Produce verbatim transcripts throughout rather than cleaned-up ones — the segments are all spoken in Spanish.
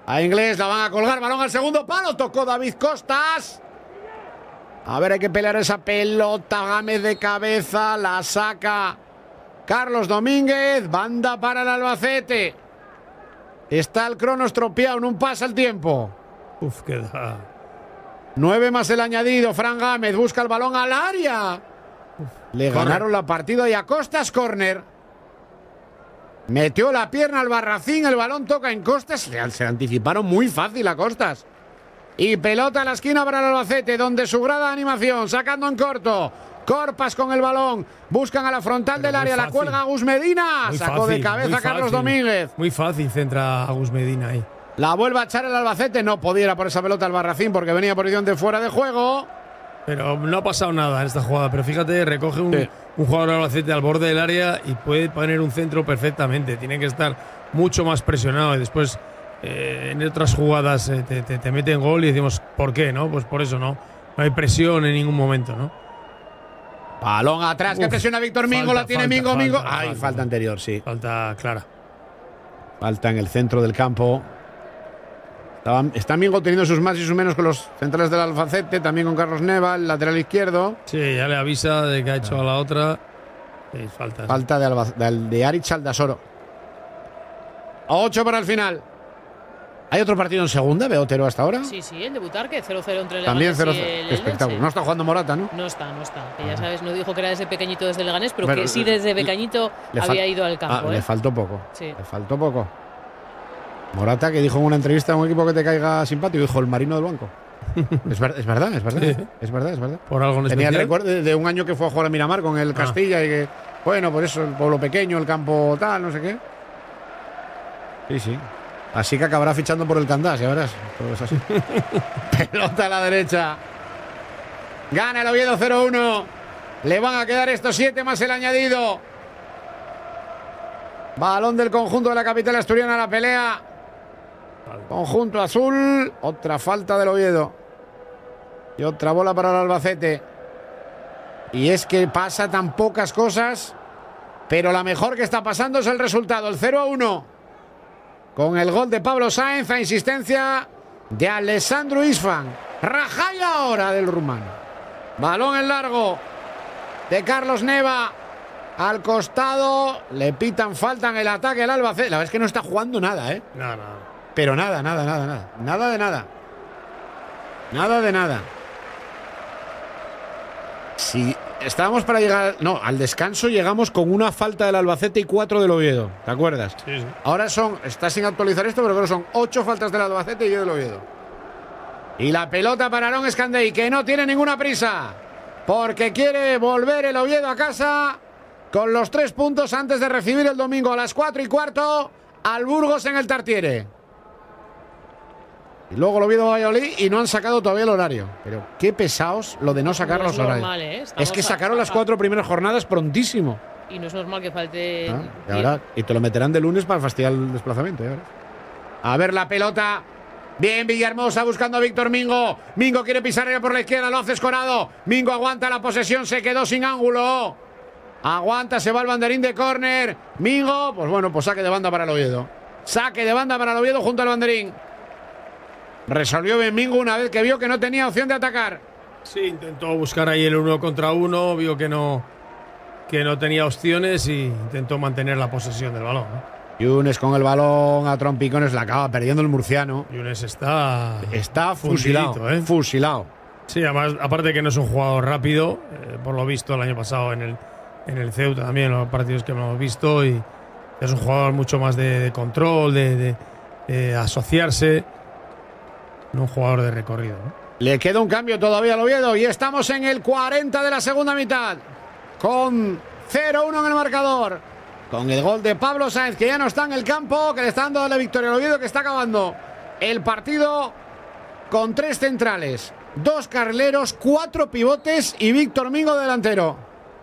A Inglés la van a colgar, balón al segundo palo, tocó David Costas. A ver, hay que pelear esa pelota, Gámez de cabeza, la saca Carlos Domínguez, banda para el Albacete. Está el crono estropeado, no pasa el tiempo. Uf, queda. Nueve más el añadido, Fran Gámez busca el balón al área. Uf, Le corner. Ganaron la partida y a Costas, córner. Metió la pierna al Barracín, el balón toca en Costas. Se, se anticiparon muy fácil a Costas. Y pelota a la esquina para el Albacete, donde su grada de animación, sacando en corto. Corpas con el balón, buscan a la frontal Pero del área, fácil. La cuelga Agus Medina. Muy Sacó fácil, de cabeza Carlos Domínguez. Muy fácil centra Agus Medina ahí. La vuelve a echar el Albacete, no podía por esa pelota al Barracín porque venía posición de fuera de juego. Pero no ha pasado nada en esta jugada. Pero fíjate, recoge un, sí. un jugador del Albacete al borde del área y puede poner un centro perfectamente. Tiene que estar mucho más presionado y después eh, en otras jugadas eh, te, te, te meten gol y decimos, ¿por qué? No, pues por eso no. No hay presión en ningún momento, ¿no? Balón atrás, Uf, que presiona Víctor Mingo, falta, la tiene falta, Mingo, falta, Mingo. Ay, falta, falta anterior, sí. Falta clara. Falta en el centro del campo. Estaba, está Mingo teniendo sus más y sus menos con los centrales del Albacete, también con Carlos Neva, el lateral izquierdo. Sí, ya le avisa de que ha hecho a la otra. Sí, falta. Falta de, Alba, de, de Aritz Aldasoro. Ocho para el final. ¿Hay otro partido en segunda, veo Otero hasta ahora? Sí, sí, el de Butarque, cero cero entre el También Leganés cero cero. y el Espectáculo. Elche. No está jugando Morata, ¿no? No está, no está. Que ya sabes, no dijo que era desde pequeñito desde el Leganés, pero, pero que sí desde pequeñito había ido al campo. Ah, ¿eh? Le faltó poco. Sí. Le faltó poco. Morata, que dijo en una entrevista a un equipo que te caiga simpático, dijo el marino del banco. es, ver, es verdad, es verdad. Sí. Es verdad, es verdad. Por algo en Tenía especial. el recuerdo de, de un año que fue a jugar a Miramar con el Castilla ah. y que, bueno, por eso el pueblo pequeño, el campo tal, no sé qué. Sí, sí. Así que acabará fichando por el Candás, ya verás. Todo es así. Pelota a la derecha. Gana el Oviedo cero uno. Le van a quedar estos siete más el añadido. Balón del conjunto de la capital asturiana a la pelea. Conjunto azul. Otra falta del Oviedo. Y otra bola para el Albacete. Y es que pasa tan pocas cosas, pero la mejor que está pasando es el resultado, el cero a uno. Con el gol de Pablo Sáenz a insistencia de Alessandro Isfan. Rajaya ahora del rumano. Balón en largo de Carlos Neva. Al costado. Le pitan falta en el ataque el Albacete. La verdad es que no está jugando nada, ¿eh? Nada, nada. Pero nada, nada, nada, nada. Nada de nada. Nada de nada. Si estábamos para llegar... No, al descanso llegamos con una falta del Albacete y cuatro del Oviedo. ¿Te acuerdas? Sí, sí. Ahora son... Está sin actualizar esto, pero creo que son ocho faltas del Albacete y diez del Oviedo. Y la pelota para Aaron Escandey, que no tiene ninguna prisa. Porque quiere volver el Oviedo a casa con los tres puntos antes de recibir el domingo a las cuatro y cuarto al Burgos en el Tartiere. Y luego el Oviedo Valladolid y no han sacado todavía el horario. Pero qué pesados lo de no sacar los horarios. Normal, ¿eh? Es que sacaron las cuatro primeras jornadas prontísimo. Y no es normal que falte. Ah, y, ahora, y te lo meterán de lunes para fastidiar el desplazamiento. ¿eh? A ver la pelota. Bien, Villahermosa buscando a Víctor Mingo. Mingo quiere pisar por la izquierda, lo hace escorado. Mingo aguanta la posesión, se quedó sin ángulo. Aguanta, se va el banderín de córner. Mingo, pues bueno, pues saque de banda para el Oviedo. Saque de banda para el Oviedo junto al banderín. Resolvió bien Mingo una vez que vio que no tenía opción de atacar. Sí, intentó buscar ahí el uno contra uno, vio que no, que no tenía opciones y intentó mantener la posesión del balón, ¿no? Yunes con el balón a trompicones, la acaba perdiendo el murciano. Yunes está... Está fusilado, ¿eh? Fusilado. Sí, además, aparte que no es un jugador rápido, eh, por lo visto el año pasado en el, en el Ceuta también, los partidos que hemos visto, y es un jugador mucho más de, de control, de, de, de asociarse. No un jugador de recorrido, ¿no? Le queda un cambio todavía al Oviedo y estamos en el cuarenta de la segunda mitad. Con cero uno en el marcador. Con el gol de Pablo Sáenz, que ya no está en el campo, que le está dando la victoria al Oviedo, que está acabando el partido con tres centrales, dos carrileros, cuatro pivotes y Víctor Mingo delantero.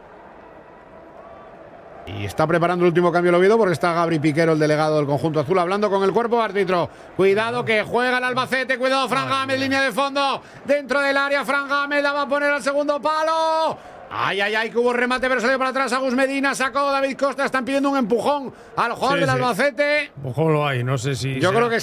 Y está preparando el último cambio el Oviedo porque está Gabri Piquero, el delegado del conjunto azul, hablando con el cuerpo árbitro. Cuidado que juega el Albacete, cuidado Fran Gámez, línea de fondo, dentro del área, Fran Gámez la va a poner al segundo palo. Ay, ay, ay, que hubo remate, pero salió para atrás Agus Medina, sacó David Costa, están pidiendo un empujón al jugador sí, del Albacete. Sí. Empujón lo hay, no sé si... Yo será. creo que